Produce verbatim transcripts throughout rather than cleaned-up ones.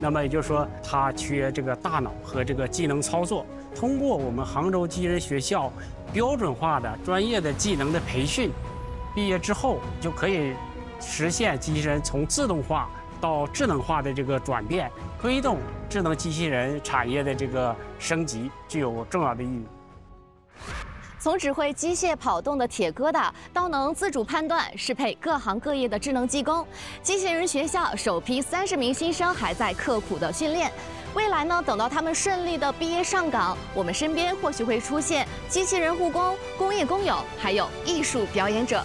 那么也就是说，他缺这个大脑和这个技能操作。通过我们杭州机器人学校标准化的专业的技能的培训，毕业之后就可以实现机器人从自动化到智能化的这个转变，推动智能机器人产业的这个升级，具有重要的意义。 从只会机械跑动的铁疙瘩，到能自主判断适配各行各业的智能技工，机器人学校首批三十名新生还在刻苦的训练。未来呢，等到他们顺利的毕业上岗，我们身边或许会出现机器人护工、工业工友，还有艺术表演者。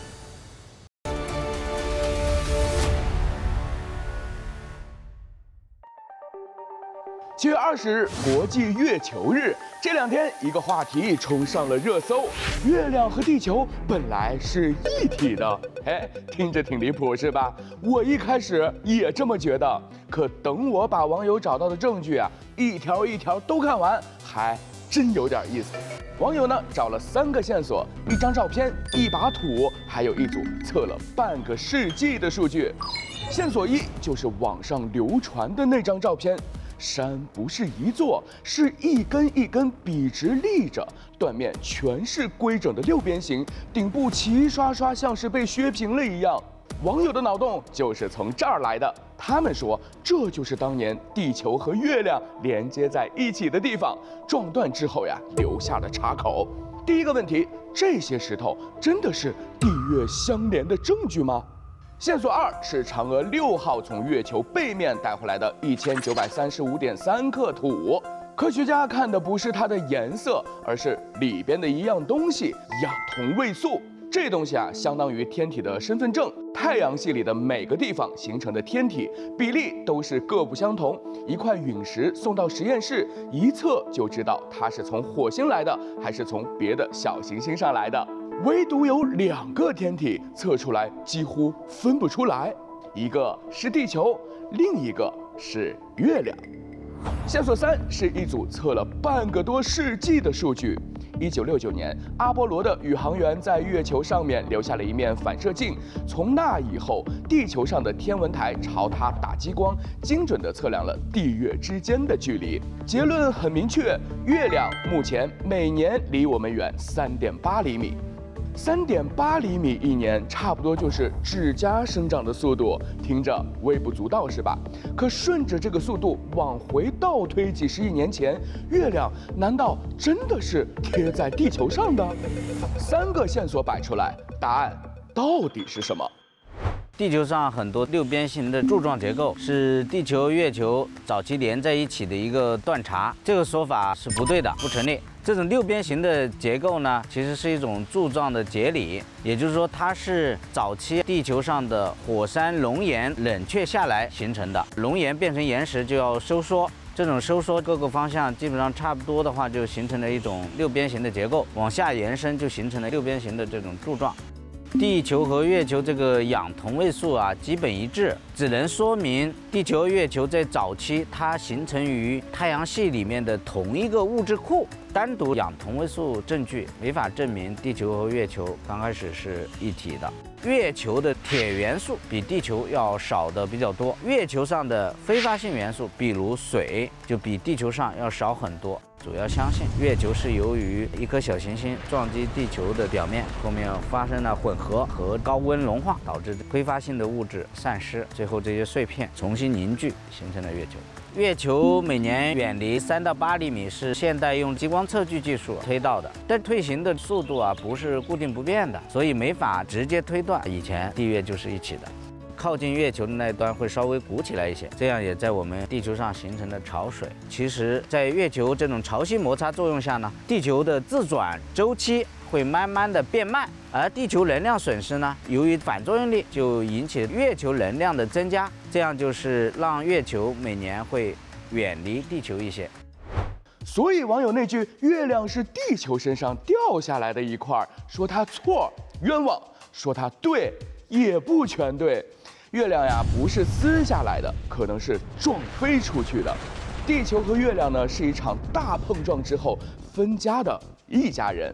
七月二十日，国际月球日。这两天，一个话题冲上了热搜：月亮和地球本来是一体的。哎，听着挺离谱是吧？我一开始也这么觉得。可等我把网友找到的证据啊，一条一条都看完，还真有点意思。网友呢找了三个线索：一张照片、一把土，还有一组测了半个世纪的数据。线索一就是网上流传的那张照片。山不是一座，是一根一根笔直立着，断面全是规整的六边形，顶部齐刷刷像是被削平了一样。网友的脑洞就是从这儿来的，他们说这就是当年地球和月亮连接在一起的地方，撞断之后呀，留下了岔口。第一个问题，这些石头真的是地月相连的证据吗？线索二是嫦娥六号从月球背面带回来的一千九百三十五点三克土，科学家看的不是它的颜色，而是里边的一样东西——氧同位素。这东西啊，相当于天体的身份证。太阳系里的每个地方形成的天体比例都是各不相同。一块陨石送到实验室，一测就知道它是从火星来的，还是从别的小行星上来的。唯独有两个天体测出来几乎分不出来，一个是地球，另一个是月亮。线索三是一组测了半个多世纪的数据。一九六九年，阿波罗的宇航员在月球上面留下了一面反射镜，从那以后，地球上的天文台朝它打激光，精准地测量了地月之间的距离。结论很明确，月亮目前每年离我们远三点八厘米。三点八厘米一年，差不多就是指甲生长的速度，听着微不足道是吧？可顺着这个速度往回倒推几十亿年前，月亮难道真的是贴在地球上的？三个线索摆出来，答案到底是什么？ 地球上很多六边形的柱状结构是地球、月球早期连在一起的一个断茬，这个说法是不对的，不成立。这种六边形的结构呢，其实是一种柱状的节理，也就是说，它是早期地球上的火山熔岩冷却下来形成的。熔岩变成岩石就要收缩，这种收缩各个方向基本上差不多的话，就形成了一种六边形的结构，往下延伸就形成了六边形的这种柱状。地球和月球这个氧同位素啊，基本一致，只能说明地球和月球在早期它形成于太阳系里面的同一个物质库。单独氧同位素证据没法证明地球和月球刚开始是一体的。月球的铁元素比地球要少的比较多，月球上的非发性元素，比如水，就比地球上要少很多。主要相信月球是由于一颗小行星撞击地球的表面，后面发生了混合和高温融化，导致挥发性的物质散失，最后这些碎片重新凝聚，形成了月球。月球每年远离三到八厘米是现代用激光测距技术推到的，但退行的速度啊不是固定不变的，所以没法直接推断以前地月就是一起的。靠近月球的那一端会稍微鼓起来一些，这样也在我们地球上形成了潮水。其实，在月球这种潮汐摩擦作用下呢，地球的自转周期会慢慢的变慢，而地球能量损失呢，由于反作用力就引起月球能量的增加，这样就是让月球每年会远离地球一些。 所以网友那句“月亮是地球身上掉下来的一块”，说它错冤枉，说它对也不全对。月亮呀，不是撕下来的，可能是撞飞出去的。地球和月亮呢，是一场大碰撞之后分家的一家人。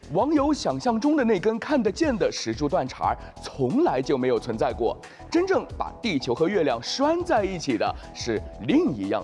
网友想象中的那根看得见的石柱断茬，从来就没有存在过。真正把地球和月亮拴在一起的是另一样